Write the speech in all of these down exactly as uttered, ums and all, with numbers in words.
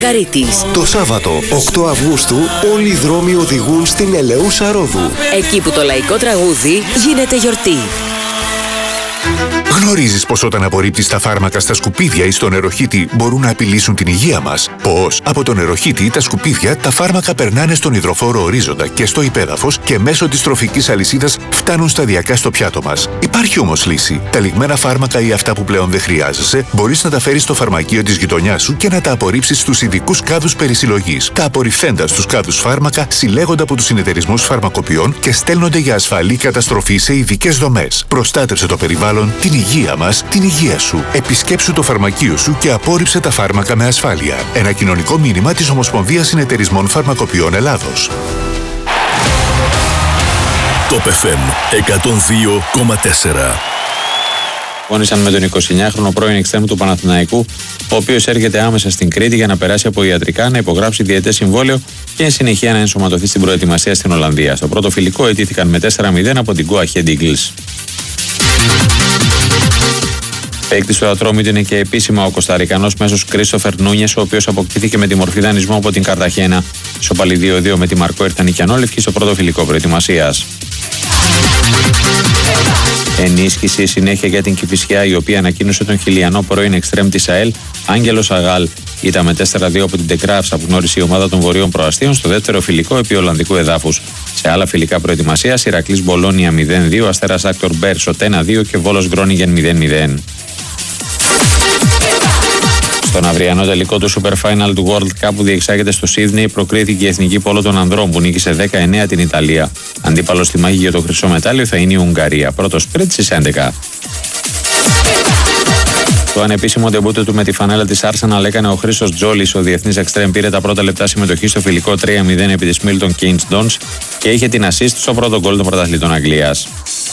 Γαρίτης. Το Σάββατο, οκτώ Αυγούστου, όλοι οι δρόμοι οδηγούν στην Ελεούσα Ρόδου. Εκεί που το λαϊκό τραγούδι γίνεται γιορτή. Γνωρίζεις πως όταν απορρίπτεις τα φάρμακα στα σκουπίδια ή στο νεροχύτη μπορούν να απειλήσουν την υγεία μας? Πως από το νεροχύτη ή τα σκουπίδια τα φάρμακα περνάνε στον υδροφόρο ορίζοντα και στο υπέδαφος και μέσω της τροφικής αλυσίδας φτάνουν σταδιακά στο πιάτο μας. Υπάρχει όμως λύση. Τα λιγμένα φάρμακα ή αυτά που πλέον δεν χρειάζεσαι μπορείς να τα φέρεις στο φαρμακείο της γειτονιάς σου και να τα απορρίψεις στους ειδικούς κάδους περισυλλογής. Τα απορριφθέντα στους κάδους φάρμακα συλλέγονται από τους συνεταιρισμούς φαρμακοποιών και στέλνονται για ασφαλή καταστροφή σε ειδικές δομές. Προστάτευσε το περιβάλλον, την υγεία μας, την υγεία σου. Επισκέψου το φαρμακείο σου και απόρριψε τα φάρμακα με ασφάλεια. Ένα κοινωνικό μήνυμα της Ομοσπονδίας Συνεταιρισμών Φαρμακοποιών Ελλάδος. Top εφ εμ εκατόν δύο κόμμα τέσσερα. Πόνησαν με τον εικοσιεννιάχρονο πρώην εξτρέμ του Παναθηναϊκού, ο οποίος έρχεται άμεσα στην Κρήτη για να περάσει από ιατρικά, να υπογράψει διετές συμβόλαιο και εν συνεχεία να ενσωματωθεί στην προετοιμασία στην Ολλανδία. Στο πρώτο φιλικό ετήθηκαν με τέσσερα μηδέν από την Go Ahead Eagles. Παίκτης του Ατρόμητου είναι και επίσημα ο Κοσταρικανός μέσος Κρίστοφερ Νούνιες, ο οποίος αποκτήθηκε με τη μορφή δανεισμού από την Καρταχένα. Ισοπαλή δύο δύο με τη Μαρκό Ερτανικιανόλευκη στο πρώτο φιλικό προετοιμασίας. Ενίσχυση συνέχεια για την Κηφισιά, η οποία ανακοίνωσε τον χιλιανό πρώην εξτρέμ της ΑΕΛ Άγγελος Αγάλ. Ήταν με τέσσερα δύο από την Τεκράφσα που γνώρισε η ομάδα των Βορείων Προαστίων στο δεύτερο φιλικό επί Ολλανδικού εδάφους. Σε άλλα φιλικά προετοιμασίας, Ηρακλής Μπολόνια μηδέν δύο, Αστέρας Άκτορ Μπέρσοτ ένα δύο και Βόλος Γκρόνιγεν μηδέν μηδέν. Στον αυριανό τελικό του Super Final του World Cup που διεξάγεται στο Σίδνεϊ, προκρίθηκε η Εθνική Πόλο των Ανδρών που νίκησε δέκα εννέα την Ιταλία. Αντίπαλος στη μάχη για το χρυσό μετάλλιο θα είναι η Ουγγαρία. Πρώτο σπριτ στις έντεκα. Το ανεπίσημο ντεμπούτο του με τη φανέλα της Arsenal έκανε ο Χρήστος Τζόλης. Ο διεθνής εξτρέμ πήρε τα πρώτα λεπτά συμμετοχή στο φιλικό τρία μηδέν επί της Milton Keynes Dons και είχε την assist στο πρώτο γκολ των πρωταθλητών Αγγλίας.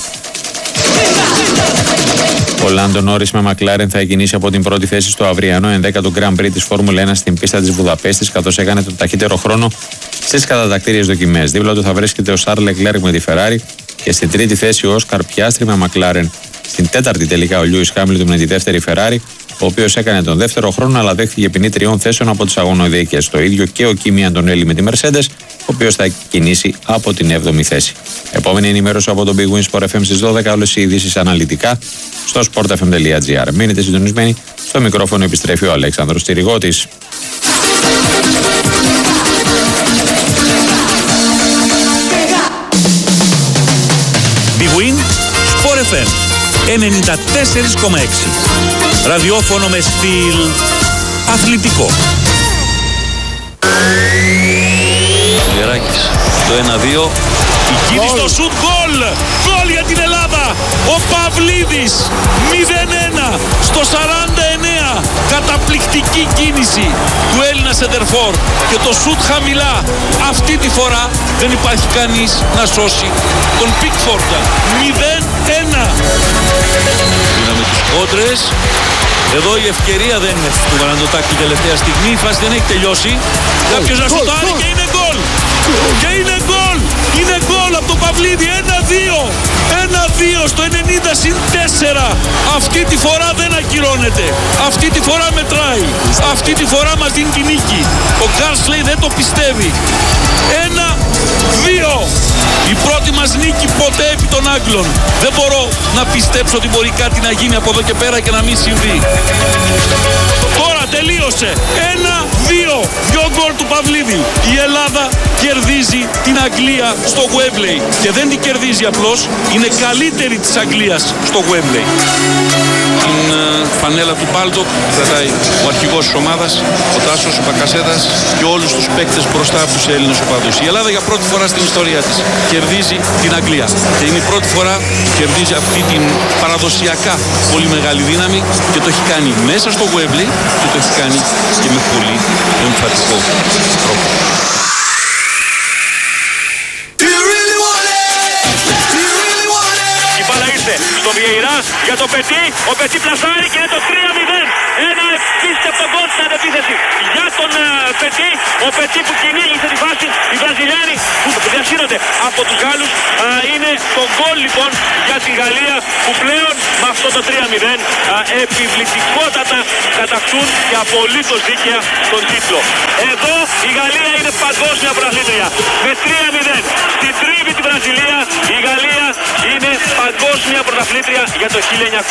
Ο Λάντο Νόρις με Μακλάρεν θα εκκινήσει από την πρώτη θέση στο αυριανό ενδέκατο Grand Prix της Φόρμουλα ένα στην πίστα της Βουδαπέστης, καθώς έκανε τον ταχύτερο χρόνο στις κατατακτήριες δοκιμές. Δίπλα του θα βρίσκεται ο Σαρλ Λεκλέρκ με τη Ferrari και στην τρίτη θέση ο Όσκαρ Πιάστρι με Μακλάρεν. Στην τέταρτη τελικά ο Λιούις Χάμιλτον με τη δεύτερη Ferrari, ο οποίος έκανε τον δεύτερο χρόνο αλλά δέχθηκε ποινή τριών θέσεων από τις αγωνοδίκες. Το ίδιο και ο Κίμι Αντωνέλη με τη Mercedes, ο οποίος θα κινήσει από την έβδομη θέση. Επόμενη ενημέρωση από τον Big Win Sport εφ εμ στις δώδεκα, όλες οι ειδήσεις αναλυτικά στο sport f m dot g r. Μείνετε συντονισμένοι, στο μικρόφωνο επιστρέφει ο Αλέξανδρος Τυριγώτης. Big Win Sport εφ εμ ενενήντα τέσσερα κόμμα έξι. Ραδιόφωνο με στυλ αθλητικό. Γεράκης, το ένα δύο. Η κίνηση στο σουτ, γκολ! Γκολ για την Ελλάδα! Ο Παυλίδης, μηδέν ένα στο σαράντα εννέα. Καταπληκτική κίνηση του Έλληνα σεντερφόρ και το σουτ χαμηλά. Αυτή τη φορά δεν υπάρχει κανείς να σώσει τον Πίκφορντ. μηδέν ένα. Είδαμε τους κόντρες. Εδώ η ευκαιρία δεν είναι του Βαραντοτάκη τελευταία στιγμή. Η φάση δεν έχει τελειώσει. Κάποιος να σουτάρει και είναι γκολ! Και είναι γκολ! Είναι γκολ από τον Παυλίδη. ένα δύο. ένα δύο στο ενενήντα συν τέσσερα. Αυτή τη φορά δεν ακυρώνεται. Αυτή τη φορά μετράει. Αυτή τη φορά μας δίνει την νίκη. Ο Κάρσλεϊ δεν το πιστεύει. ένα δύο. Η πρώτη μας νίκη ποτέ επί των Άγγλων. Δεν μπορώ να πιστέψω ότι μπορεί κάτι να γίνει από εδώ και πέρα και να μην συμβεί. Τώρα τελείωσε. ένα δύο. Δυο γκολ του Παυλίδη. Η Ελλάδα κερδίζει την Αγγλία στο Wembley. Και δεν την κερδίζει απλώς. Είναι καλύτερη της Αγγλίας στο Wembley. Την uh, φανέλα του Μπάλτοκ κρατάει ο αρχηγός της ομάδας, ο Τάσος, ο Μπακασέτας και όλους τους παίκτες μπροστά από τους Έλληνες οπαδούς. Η Ελλάδα για πρώτη φορά στην ιστορία της κερδίζει την Αγγλία. Και είναι η πρώτη φορά που κερδίζει αυτή την παραδοσιακά πολύ μεγάλη δύναμη και το έχει κάνει μέσα στο Wembley και το έχει κάνει και με πολύ εμφατικό τρόπο. Στο Βιεϊρά για το Πετί, ο Πετί πλασάρει και είναι το τρία μηδέν. Ένα επίστευτο γκολ στην αντεπίθεση για τον uh, Πετί. Ο Πετί που κυνήγησε τη φάση, οι Βραζιλιάνοι που που διασύρονται από τους Γάλλους. Α, είναι το γκολ λοιπόν για τη Γαλλία που πλέον με αυτό το τρία μηδέν α, επιβλητικότατα κατακτούν και απολύτως δίκαια τον τίτλο. Εδώ η Γαλλία είναι παγκόσμια πρωταθλήτρια. Με τρία μηδέν στην τρίβη τη Βραζιλία η Γαλλία είναι παγκόσμια πρωταθλήτρια για το χίλια εννιακόσια.